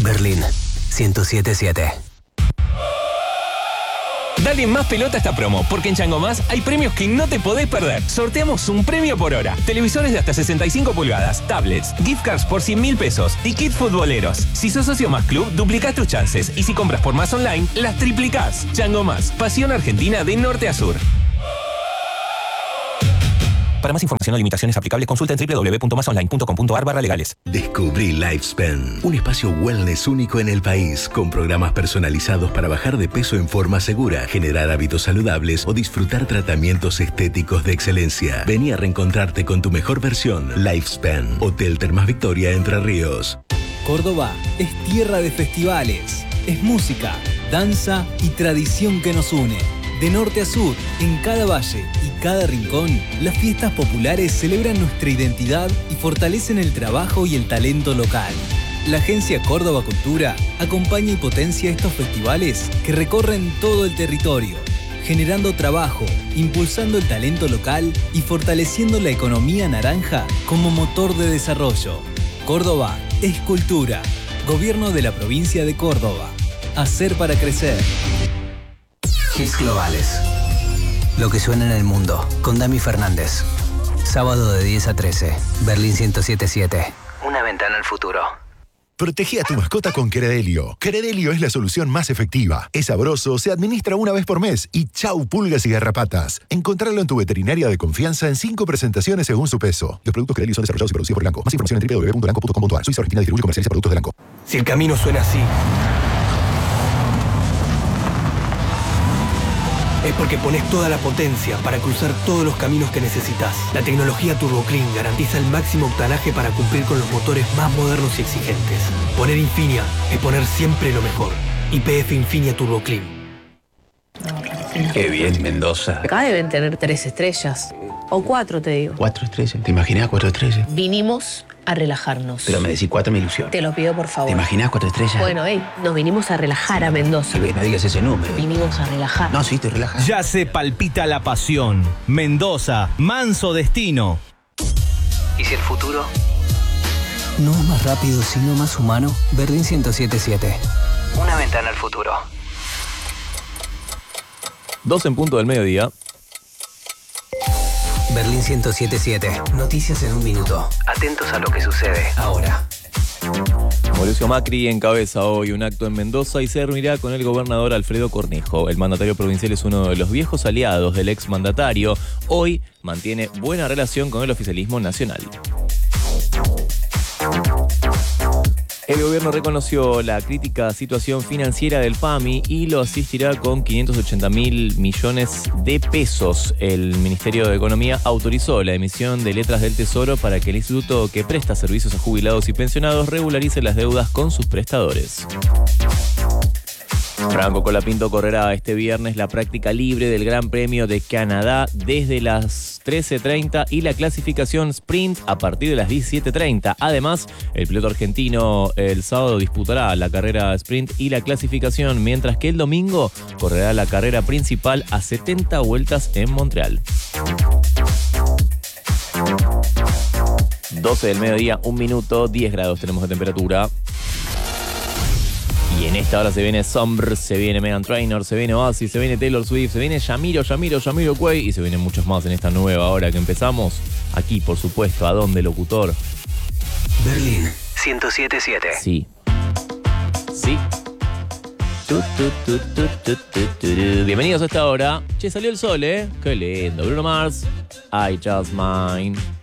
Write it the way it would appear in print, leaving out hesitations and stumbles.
Berlín 107.7. Dale más pelota a esta promo, porque en Chango Más hay premios que no te podés perder. Sorteamos un premio por hora. Televisores de hasta 65 pulgadas, tablets, gift cards por 100.000 pesos y kit futboleros. Si sos socio Más Club, duplicás tus chances. Y si compras por Más Online, las triplicás. Chango Más, pasión argentina de norte a sur. Para más información o limitaciones aplicables, consulta en www.masonline.com.ar/legales. Descubrí Lifespan, un espacio wellness único en el país, con programas personalizados para bajar de peso en forma segura, generar hábitos saludables o disfrutar tratamientos estéticos de excelencia. Vení a reencontrarte con tu mejor versión. Lifespan, Hotel Termas Victoria, Entre Ríos. Córdoba es tierra de festivales, es música, danza y tradición que nos une. De norte a sur, en cada valle y cada rincón, las fiestas populares celebran nuestra identidad y fortalecen el trabajo y el talento local. La Agencia Córdoba Cultura acompaña y potencia estos festivales que recorren todo el territorio, generando trabajo, impulsando el talento local y fortaleciendo la economía naranja como motor de desarrollo. Córdoba es cultura. Gobierno de la provincia de Córdoba. Hacer para crecer. Hits globales. Lo que suena en el mundo, con Dami Fernández. Sábado de 10 a 13, Berlín 107.7. Una ventana al futuro. Protege a tu mascota con Credelio. Credelio es la solución más efectiva. Es sabroso, se administra una vez por mes y chau pulgas y garrapatas. Encontrarlo en tu veterinaria de confianza en 5 presentaciones según su peso. Los productos Credelio son desarrollados y producidos por Elanco. Más información en www.elanco.com.ar. Suiza Argentina distribuye y comercializa productos de Elanco. Si el camino suena así, es porque pones toda la potencia para cruzar todos los caminos que necesitas. La tecnología Turbo Clean garantiza el máximo octanaje para cumplir con los motores más modernos y exigentes. Poner Infinia es poner siempre lo mejor. YPF Infinia Turbo Clean. Qué bien, Mendoza. Acá deben tener 3 estrellas. O 4, te digo. 4 estrellas. ¿Te imaginas 4 estrellas? Vinimos a relajarnos. Pero me decís 4, me ilusión. Te lo pido, por favor. ¿Te imaginas 4 estrellas? Bueno, nos vinimos a relajar a Mendoza. No digas ese número. Vinimos a relajar. No, sí, estoy relajado. Ya se palpita la pasión. Mendoza, manso destino. ¿Y si el futuro no es más rápido, sino más humano? Berlín 107.7. Una ventana al futuro. 2 en punto del mediodía. Berlín 107.7. Noticias en un minuto. Atentos a lo que sucede ahora. Mauricio Macri encabeza hoy un acto en Mendoza y se reunirá con el gobernador Alfredo Cornejo. El mandatario provincial es uno de los viejos aliados del exmandatario. Hoy mantiene buena relación con el oficialismo nacional. El gobierno reconoció la crítica situación financiera del PAMI y lo asistirá con 580.000 millones de pesos. El Ministerio de Economía autorizó la emisión de letras del Tesoro para que el instituto que presta servicios a jubilados y pensionados regularice las deudas con sus prestadores. Franco Colapinto correrá este viernes la práctica libre del Gran Premio de Canadá desde las 13:30 y la clasificación sprint a partir de las 17:30. Además, el piloto argentino el sábado disputará la carrera sprint y la clasificación, mientras que el domingo correrá la carrera principal a 70 vueltas en Montreal. 12 del mediodía, 1 minuto, 10 grados tenemos de temperatura. Y en esta hora se viene Somber, se viene Meghan Trainor, se viene Oasis, se viene Taylor Swift, se viene Jamiroquai y se vienen muchos más en esta nueva hora que empezamos. Aquí, por supuesto, ¿a dónde, locutor? Berlín 107.7. Sí. Sí. Bienvenidos a esta hora. Che, salió el sol, ¿eh? Qué lindo. Bruno Mars, I Just Mine.